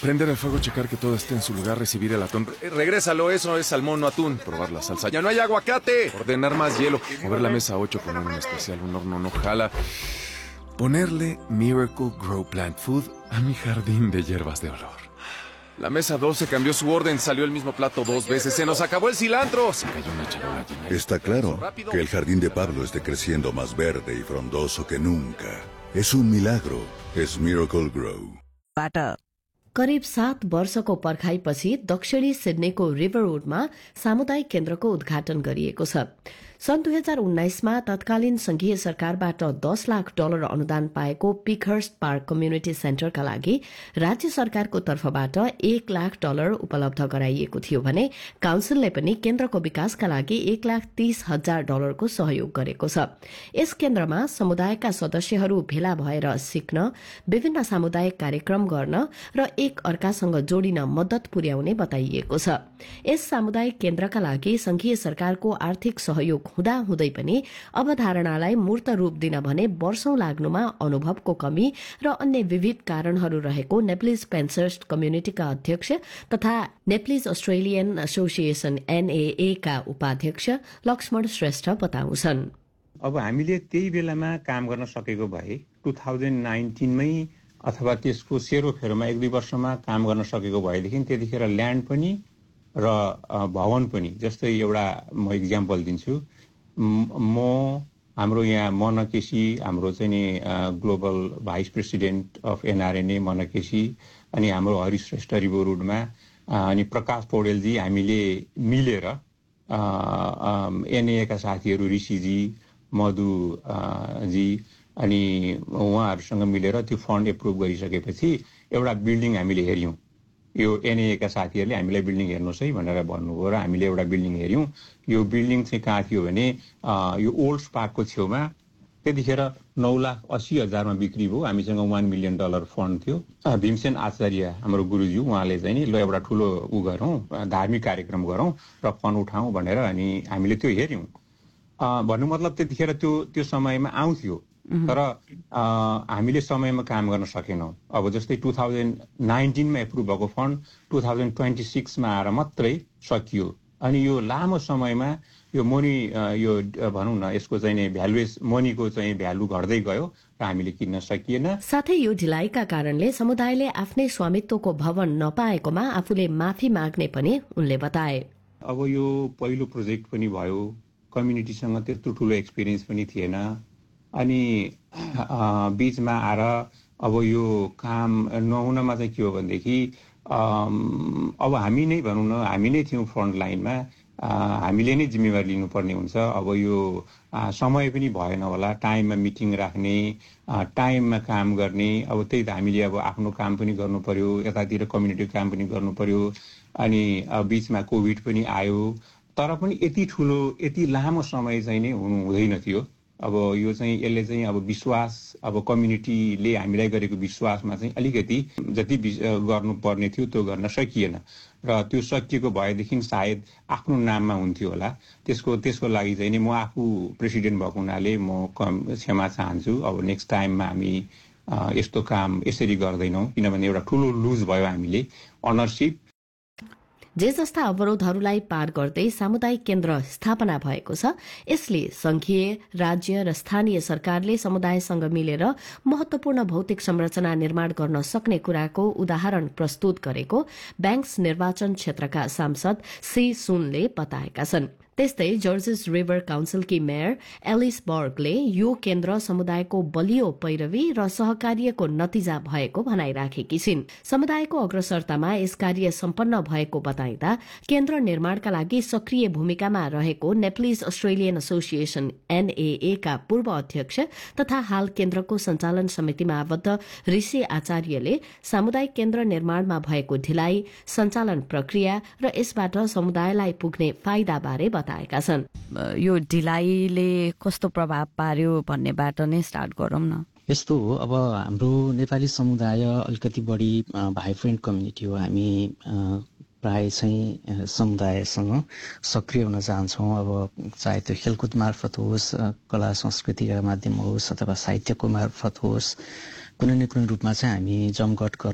Prender el fuego, checar que todo esté en su lugar, recibir el atún. Regrésalo, eso es salmón o atún. Probar la salsa. ¡Ya no hay aguacate! Ordenar más hielo. Mover la mesa 8, poner un especial, un horno no jala. Ponerle Miracle Grow Plant Food a mi jardín de hierbas de olor. La mesa 12 cambió su orden, salió el mismo plato 2 veces. ¡Se nos acabó el cilantro! Se cayó una charola llena. Está claro que el jardín de Pablo esté creciendo más verde y frondoso que nunca. Es un milagro. Es Miracle Grow. करिब 7 वर्षको पर्खाइपछि दक्षिणी सिडनीको रिभरवुडमा सामुदायिक केन्द्रको उद्घाटन गरिएको छ। सन् 2019मा तत्कालीन संघीय सरकारबाट $10 लाख अनुदान पाएको पिकहर्स्ट पार्क कम्युनिटी सेन्टरका लागि राज्य सरकारको तर्फबाट $1 लाख उपलब्ध गराइएको थियो भने काउन्सिलले पनि केन्द्रको विकासका लागि $1,30,000 को सहयोग गरेको छ। यस केन्द्रमा समुदायका सदस्यहरू भेला भएर सिक्न, विभिन्न सामुदायिक कार्यक्रम गर्न र एक अर्कासँग जोडिन मद्दत पुर्याउने बताइएको छ। यस सामुदायिक केन्द्रका लागि संघीय सरकारको आर्थिक सहयोग हुँदाहुँदै पनि अवधारणालाई मूर्त रूप दिन भने वर्षौं लाग्नुमा अनुभवको कमी र अन्य विविध कारणहरू रहेको नेप्लिज पेन्सर्स्ट कम्युनिटीका अध्यक्ष तथा नेप्लिज अस्ट्रेलियन एसोसिएशन NAA का उपाध्यक्ष लक्ष्मण श्रेष्ठ बताउँछन्। अब हामीले त्यही बेलामा काम गर्न सकेको भए 2019 मै अथवा त्यसको सेरोफेरोमा 1-2 वर्षमा काम गर्न सकेको भएदेखि त्यतिखेर ल्यान्ड पनि र भवन पनि, जस्तै एउटा म एक्जाम्पल दिन्छु। हाम्रो यहाँ मनकेसी, हाम्रो चाहिँ नि global vice president of NRNA मनकेसी, अनि हाम्रो हरिश्रेष्ठ रिभरवुडमा, अनि प्रकाश पौडेलजी, हामीले मिलेर NAA का साथीहरू ऋषिजी, मधुजी, अनि उहाँहरूसँग मिलेर त्यो फन्ड एप्रुभ गरिसकेपछि एउटा बिल्डिङ हामीले हेर्यौं। यो NAA का साथीहरूले हामीलाई बिल्डिङ हेर्नुहोस् है भनेर भन्नुभयो र हामीले एउटा बिल्डिङ हेर्यौं। यो बिल्डिङ चाहिँ कहाँ थियो भने यो ओल्ड्स पार्कको छेउमा। त्यतिखेर 9,80,000 मा बिक्री भयो। हामीसँग $1 मिलियन फन्ड थियो। भीमसेन आचार्य हाम्रो गुरुजी, उहाँले चाहिँ नि ल एउटा ठुलो गरौँ, धार्मिक कार्यक्रम गरौँ र फन्ड उठाउँ भनेर अनि हामीले त्यो हेर्यौं। भन्नु मतलब त्यतिखेर त्यो समयमा आउँथ्यो, तर हामीले समयमा काम गर्न सकेनौं। अब जस्तै 2019 मा एप्रुभ भएको फन्ड 2026 मा आएर मात्रै सकियो। अनि यो लामो समयमा यो मनी, यो भनौं न, यसको चाहिँ नि भ्यालुएस मनीको चाहिँ भ्यालु घट्दै गयो र हामीले किन्न सकिएन। साथै यो ढिलाइका कारणले समुदायले आफ्नै स्वामित्वको भवन नपाएकोमा आफूले माफी माग्ने पनि उनले बताए। अब यो पहिलो प्रोजेक्ट पनि भयो, कम्युनिटीसँग त्यत्रो ठुलो एक्सपिरियन्स पनि थिएन, अनि बीचमा आएर अब यो काम नहुनमा चाहिँ के हो भनेदेखि अब हामी नै भनौं न, हामी नै थियौं फ्रन्ट लाइनमा, हामीले नै जिम्मेवारी लिनुपर्ने हुन्छ। अब यो समय पनि भएन होला, टाइममा मिटिङ राख्ने, टाइममा काम गर्ने। अब त्यही त हामीले अब आफ्नो काम पनि गर्नु पर्यो, यतातिर कम्युनिटी काम पनि गर्नु पर्यो, अनि बीचमा कोभिड पनि आयो। तर पनि यति ठुलो, यति लामो समय चाहिँ नै हुँदैन थियो। अब यो चाहिँ यसले चाहिँ अब विश्वास, अब कम्युनिटीले हामीलाई गरेको विश्वासमा चाहिँ अलिकति जति गर्नुपर्ने थियो त्यो गर्न सकिएन, र त्यो सकिएको भएदेखि सायद आफ्नो नाममा हुन्थ्यो होला। त्यसको लागि चाहिँ नि म आफू प्रेसिडेन्ट भएको हुनाले म क्षमा चाहन्छु। अब नेक्स्ट टाइममा हामी यस्तो काम यसरी गर्दैनौं, किनभने एउटा ठुलो लुज भयो हामीले अनरशिप। जे जस्ता अवरोधहरूलाई पार गर्दै सामुदायिक केन्द्र स्थापना भएको छ। यसले संघीय, राज्य र स्थानीय सरकारले समुदायसँग मिलेर महत्वपूर्ण भौतिक संरचना निर्माण गर्न सक्ने कुराको उदाहरण प्रस्तुत गरेको ब्याङ्क्स निर्वाचन क्षेत्रका सांसद सी सुनले बताएका छन्। त्यस्तै जर्जेस रिभर काउन्सिलकी मेयर एलिस बर्गले यो केन्द्र समुदायको बलियो पैरवी र सहकार्यको नतिजा भएको भनाइराखेकी छिन्। समुदायको अग्रसरतामा यस कार्य सम्पन्न भएको बताइँदा केन्द्र निर्माणका लागि सक्रिय भूमिकामा रहेको नेप्लिज अस्ट्रेलियन एसोसिएशन NAA का पूर्व अध्यक्ष तथा हाल केन्द्रको सञ्चालन समितिमा आबद्ध ऋषि आचार्यले सामुदायिक केन्द्र निर्माणमा भएको ढिलाइ, सञ्चालन प्रक्रिया र यसबाट समुदायलाई पुग्ने फाइदाबारे बताएका छन्। यो ढिलाइले कस्तो प्रभाव पार्यो भन्नेबाट नै स्टार्ट गरौँ न। यस्तो हो, अब हाम्रो नेपाली समुदाय अलिकति बढी भाइब्रेन्ट कम्युनिटी हो। हामी प्राय चाहिँ समुदायसँग सक्रिय हुन चाहन्छौँ। अब चाहे त्यो खेलकुद मार्फत होस्, कला संस्कृतिका माध्यम होस्, अथवा साहित्यको मार्फत होस्, कुनै न कुनै रूपमा चाहिँ हामी जमघट